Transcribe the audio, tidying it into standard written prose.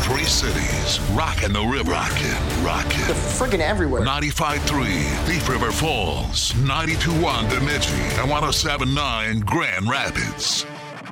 Three cities, rocking the river. Rocking. They're friggin' everywhere. 95.3 Thief River Falls, 92.1 Bemidji, and 107.9 Grand Rapids.